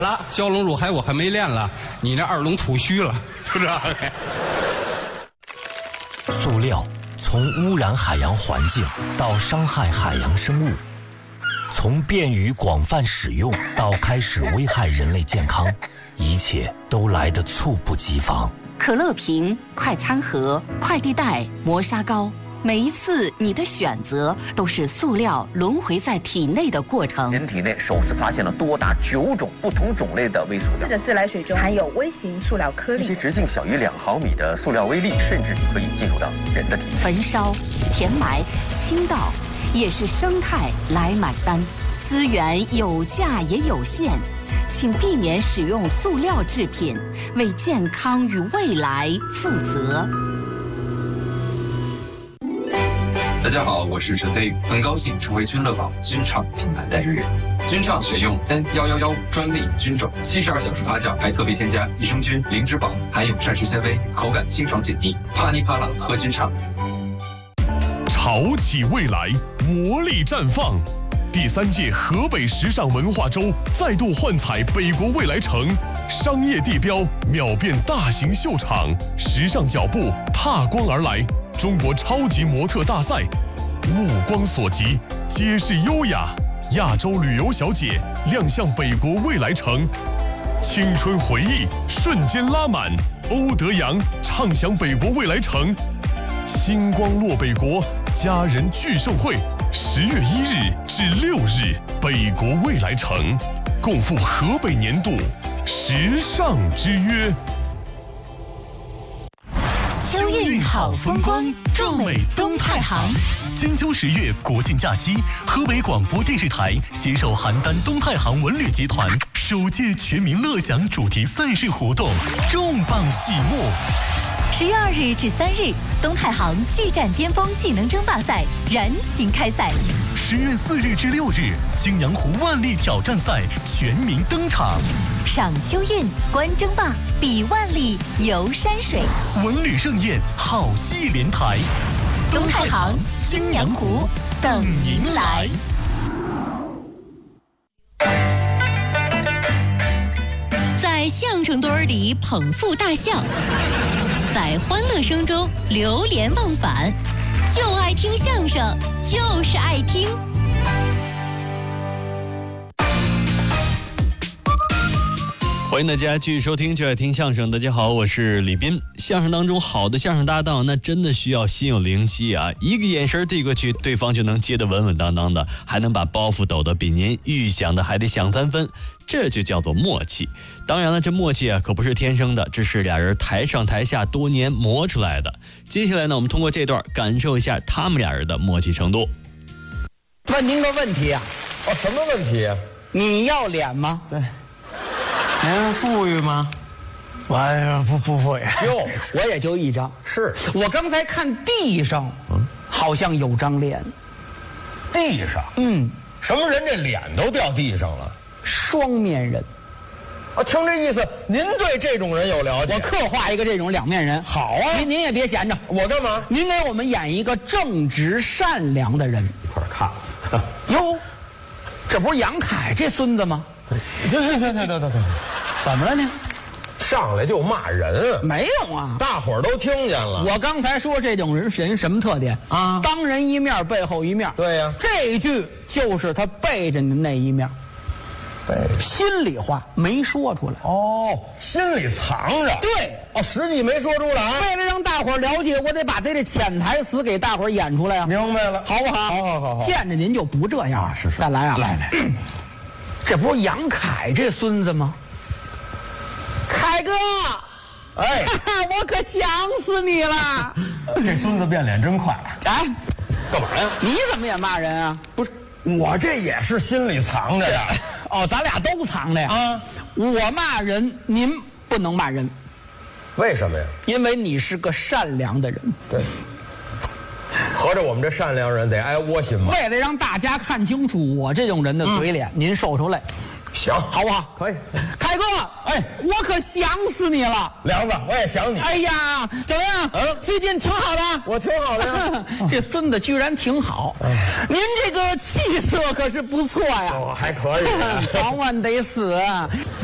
了，蛟龙入海我还没练了，你那二龙吐须了，就这个。 塑料从污染海洋环境到伤害海洋生物，从便于广泛使用到开始危害人类健康，一切都来得猝不及防。 可乐瓶、快餐盒、快递袋、磨砂膏，每一次你的选择都是塑料轮回在体内的过程。 人体内首次发现了多达9种不同种类的微塑料。 4个自来水中含有微型塑料颗粒， 一些直径小于2毫米的塑料微粒，甚至可以进入到人的体内。 焚烧、填埋、倾倒，也是生态来买单。资源有价也有限，请避免使用塑料制品，为健康与未来负责。 大家好，我是陈飞，很高兴成为君乐宝君畅品牌代言人。君畅选用 N1115专利菌种，72小时发酵，还特别添加益生菌、零脂肪，含有膳食纤维，口感清爽解腻，啪哩啪啦喝君畅。 潮起未来，魔力绽放。第3届河北时尚文化周再度幻彩北国未来城，商业地标秒变大型秀场，时尚脚步踏光而来。中国超级模特大赛，目光所及，皆是优雅。亚洲旅游小姐亮相北国未来城，青春回忆瞬间拉满。欧德阳畅享北国未来城，星光落北国，家人聚盛会，10月1日至6日，北国未来城，共赴河北年度时尚之约。 秋韵好风光，壮美东太行。 金秋10月国庆假期，河北广播电视台携手邯郸东太行文旅集团首届全民乐享主题赛事活动重磅启幕。 10月2日至3日，东太行巨战巅峰技能争霸赛燃情开赛。 10月4日至6日，青阳湖万历挑战赛全民登场。 赏秋韵，观争霸，比万历，游山水， 文旅盛宴，好戏连台。 东太行、青阳湖等您来。在相声堆儿里捧腹大笑，在欢乐声中流连忘返，就爱听相声，就是爱听。 欢迎大家继续收听就爱听相声。大家好，我是李斌。相声当中好的相声搭档，那真的需要心有灵犀啊，一个眼神递过去，对方就能接得稳稳当当的，还能把包袱抖得比您预想的还得响3分，这就叫做默契。当然了，这默契啊可不是天生的，这是俩人台上台下多年磨出来的。接下来呢，我们通过这段感受一下他们俩人的默契程度。 问您个问题啊。 什么问题啊？ 你要脸吗？ 对。您富裕吗？ 我不富裕，我也就1张。 是我刚才看地上，好像有张脸。 地上？什么人这脸都掉地上了？ 双面人。 听这意思，您对这种人有了解？ 我刻画一个这种2面人。 好啊， 您也别闲着。 我干嘛？ 您给我们演一个正直善良的人。 一块儿看。 哟，这不是杨凯这孙子吗？ 对， 怎么了呢？ 上来就骂人？ 没有啊， 大伙儿都听见了。 我刚才说这种人什么特点啊？当人一面，背后一面。 对呀， 这一句就是他背着你那一面，心里话没说出来。 心里藏着。 对， 实际没说出来。 为了让大伙儿了解，我得把这潜台词给大伙儿演出来啊。 明白了， 好不好？ 好。 见着您就不这样啊。 是。 再来啊！ 来。 这不是杨凯这孙子吗？凯哥， 哎， 我可想死你了！ 这孙子变脸真快。 哎， 干嘛呀？ 你怎么也骂人啊？ 不是，我这也是心里藏着呀。 咱俩都藏着呀。 啊， 我骂人，您不能骂人。 为什么呀？ 因为你是个善良的人。 对。合着我们这善良人得挨窝心吧？ 为了让大家看清楚我这种人的嘴脸，您受出来， 行， 好不好？ 可以。 凯哥，我可想死你了， 梁子，我也想你。 哎呀，怎么样？最近挺好的， 我挺好的呀。 这孙子居然挺好，您这个气色可是不错呀。 还可以， 早晚得死。